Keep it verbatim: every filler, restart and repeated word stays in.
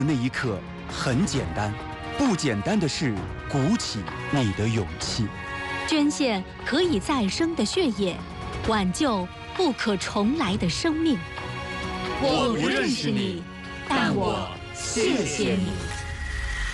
那一刻很简单，不简单的是鼓起你的勇气。 捐献可以再生的血液，挽救不可重来的生命。 我不认识你，但我谢谢你。